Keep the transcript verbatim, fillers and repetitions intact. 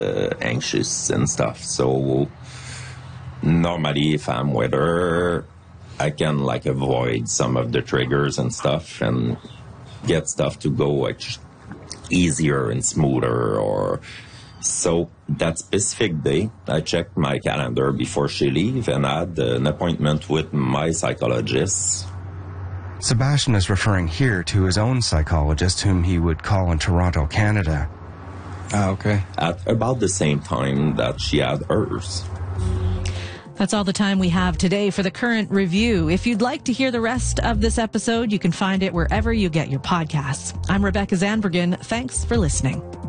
uh, anxious and stuff. So normally if I'm with her, I can like avoid some of the triggers and stuff and get stuff to go like easier and smoother. Or so that specific day, I checked my calendar before she leave and I had an appointment with my psychologist. Sebastian is referring here to his own psychologist, whom he would call in Toronto, Canada. Ah, okay. At about the same time that she had hers. That's all the time we have today for the Current Review. If you'd like to hear the rest of this episode, you can find it wherever you get your podcasts. I'm Rebecca Zandbergen. Thanks for listening.